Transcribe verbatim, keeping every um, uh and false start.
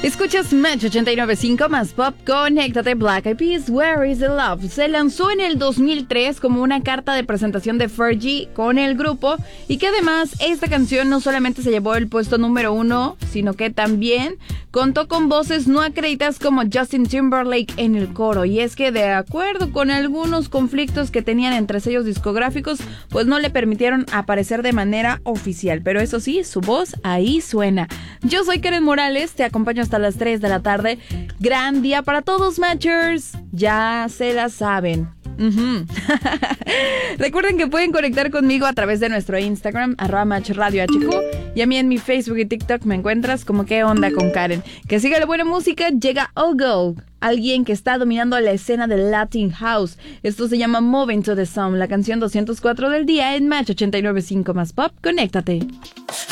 Escuchas Match ochenta y nueve punto cinco más pop, conéctate. Black Eyed Peas, Where is the Love? Se lanzó en el dos mil tres como una carta de presentación de Fergie con el grupo, y que además esta canción no solamente se llevó el puesto número uno, sino que también contó con voces no acreditadas como Justin Timberlake en el coro. Y es que, de acuerdo con algunos conflictos que tenían entre sellos discográficos, pues no le permitieron aparecer de manera oficial, pero eso sí, su voz ahí suena. Yo soy Karen Morales, te acompaño hasta las tres de la tarde. Gran día para todos, Matchers. Ya se la saben. Uh-huh. Recuerden que pueden conectar conmigo a través de nuestro Instagram, arroba Match Radio H Q, y a mí en mi Facebook y TikTok me encuentras como ¿Qué onda con Karen? Que siga la buena música. Llega Ogo, alguien que está dominando la escena del Latin House. Esto se llama Moving to the Sun, la canción doscientos cuatro del día en Match ochenta y nueve punto cinco más pop. Conéctate.